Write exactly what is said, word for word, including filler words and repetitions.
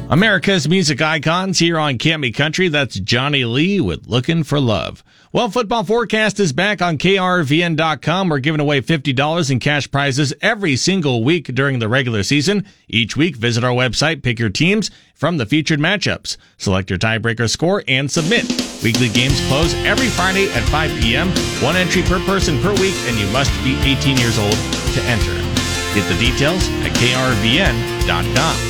America's music icons here on Cammy Country. That's Johnny Lee with Looking for Love. Well, Football Forecast is back on K R V N dot com. We're giving away fifty dollars in cash prizes every single week during the regular season. Each week, visit our website, pick your teams from the featured matchups, select your tiebreaker score, and submit. Weekly games close every Friday at five p.m. One entry per person per week, and you must be eighteen years old to enter. Get the details at K R V N dot com.